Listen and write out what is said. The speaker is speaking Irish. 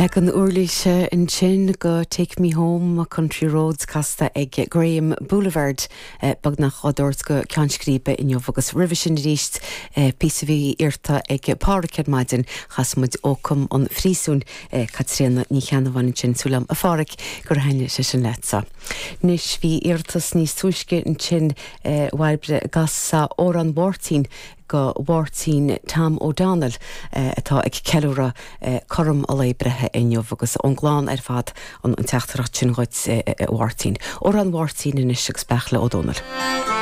Began úrlíse in sin go Take Me Home a Country Roads casta ag Graham Boulevard bag nach chodort go ceanscríbe in agus rivision ríist PCV irta ag Parkhead maidin chasmud ócum an frísún Catrína ní cheanhain sin súlam a fáric gur haine se sin letsa. Nis bhí irtas níos túisce in sin wailbre gasa ó an bhórtín go bhórtín Tam O'Donnell atá ag ceúra chum a leibrethe inniuh agus an gláán fad an teachtarach sin roit bhórtín. Ó an bhórtín in is spechla O'Donnell.